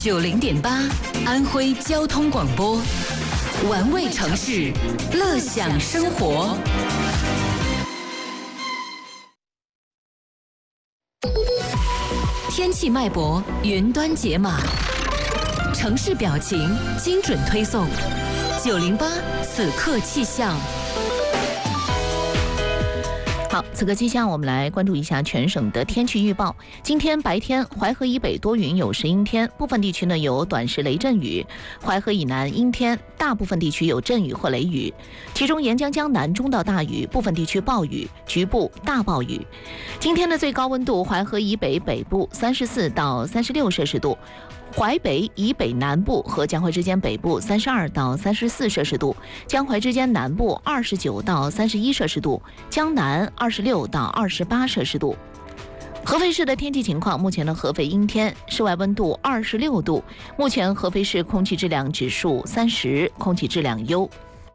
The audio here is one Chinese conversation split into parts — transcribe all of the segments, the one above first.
90.8安徽交通广播，玩味城市，乐享生活。天气脉搏，云端解码，城市表情，精准推送。908此刻气象。好，此刻气象，我们来关注一下全省的天气预报。今天白天，淮河以北多云有时阴天，部分地区呢有短时雷阵雨；淮河以南阴天，大部分地区有阵雨或雷雨，其中沿江江南中到大雨，部分地区暴雨，局部大暴雨。今天的最高温度，淮河以北北部34到36摄氏度。淮北以北南部和江淮之间北部32到34摄氏度，江淮之间南部29到31摄氏度，江南26到28摄氏度。合肥市的天气情况，目前的合肥阴天，室外温度26度，目前合肥市空气质量指数30，空气质量优。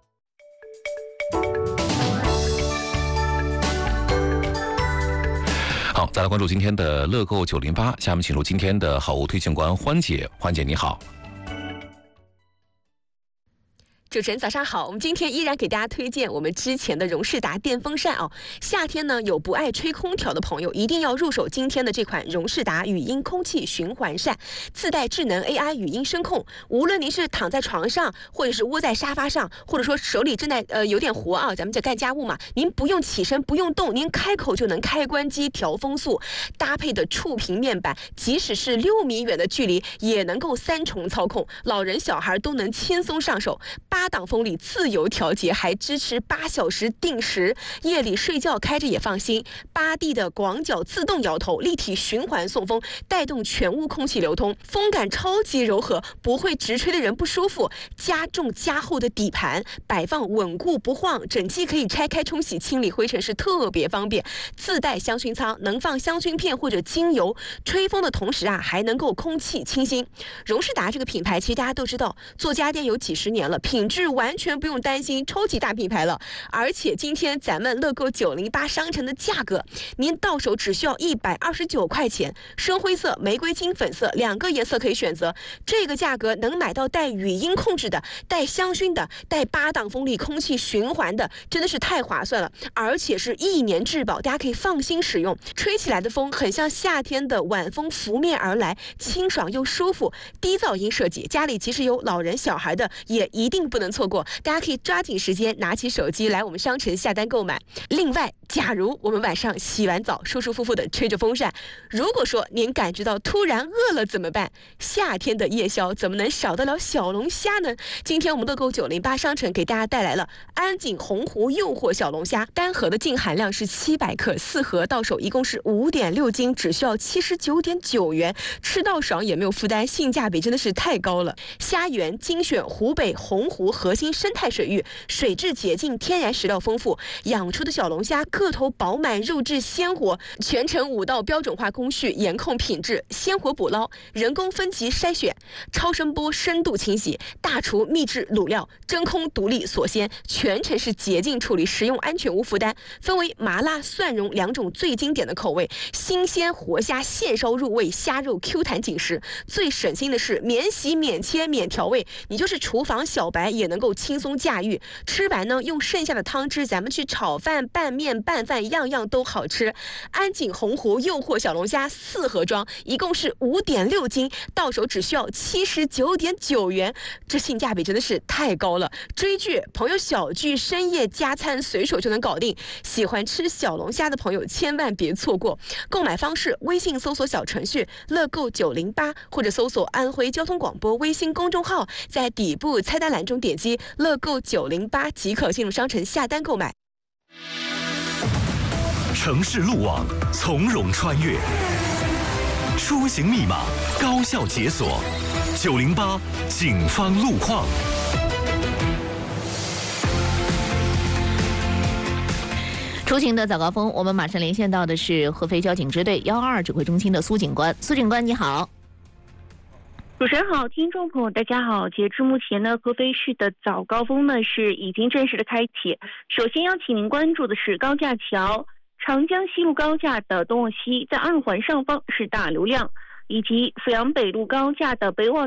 好，再来关注今天的乐购908，下面请入今天的好物推荐官欢姐。欢姐你好。 主持人早上好，我们今天依然给大家推荐我们之前的荣仕达电风扇哦。夏天呢，有不爱吹空调的朋友一定要入手今天的这款荣仕达语音空气循环扇，自带智能 AI 语音声控。无论您是躺在床上，或者是窝在沙发上，或者说手里正在有点活啊，咱们在干家务嘛，您不用起身，不用动，您开口就能开关机调风速，搭配的触屏面板，即使是6米远的距离也能够3重操控，老人小孩都能轻松上手。8档风力自由调节，还支持8小时定时，夜里睡觉开着也放心。8D 的广角自动摇头，立体循环送风，带动全屋空气流通，风感超级柔和，不会直吹的人不舒服。加重加厚的底盘，摆放稳固不晃，整机可以拆开冲洗清理灰尘是特别方便。自带香薰仓，能放香薰片或者精油，吹风的同时啊，还能够空气清新。荣仕达这个品牌其实大家都知道，做家电有几十年了，品质完全不用担心，超级大品牌了。而且今天咱们乐购908商城的价格，您到手只需要129块钱，深灰色、玫瑰金粉色2个颜色可以选择。这个价格能买到带语音控制的、带香薰的、带8档风力空气循环的，真的是太划算了。而且是1年质保，大家可以放心使用。吹起来的风很像夏天的晚风拂面而来，清爽又舒服。低噪音设计，家里即使有老人小孩的也一定不能错过，大家可以抓紧时间拿起手机来我们商城下单购买。另外，假如我们晚上洗完澡舒舒服服的吹着风扇，如果说您感觉到突然饿了怎么办？夏天的夜宵怎么能少得了小龙虾呢？今天我们乐购908商城给大家带来了安井洪湖诱惑小龙虾，单盒的净含量是700克，4盒到手一共是5.6斤，只需要79.9元，吃到爽也没有负担，性价比真的是太高了。虾源精选湖北洪湖核心生态水域，水质洁净，天然食料丰富，养出的小龙虾个头饱满，肉质鲜活，全程5道标准化工序，严控品质，鲜活捕捞，人工分级筛选，超声波深度清洗，大厨秘制卤料，真空独立锁鲜，全程是洁净处理，食用安全无负担。分为麻辣、蒜蓉2种最经典的口味，新鲜活虾现烧入味，虾肉 Q 弹紧实。最省心的是免洗、免切、免调味，你就是厨房小白也能够轻松驾驭。吃完呢，用剩下的汤汁咱们去炒饭、拌面、拌饭，样样都好吃。安井洪湖诱惑小龙虾4盒装，一共是5.6斤，到手只需要79.9元，这性价比真的是太高了。追剧、朋友小聚、深夜加餐，随手就能搞定。喜欢吃小龙虾的朋友千万别错过。购买方式：微信搜索小程序乐购908，或者搜索安徽交通广播微信公众号，在底部菜单栏中点击乐购908即可进入商城下单购买。 城市路网从容穿越，出行密码高效解锁。908警方路况。 出行的早高峰，我们马上连线到的是合肥交警支队122指挥中心的苏警官。苏警官你好。 主持人好，听众朋友大家好。截至目前呢，合肥市的早高峰呢是已经正式的开启。首先要请您关注的是高架桥，长江西路高架的东往西，在2环上方是大流量。 以及阜阳北路高架的北往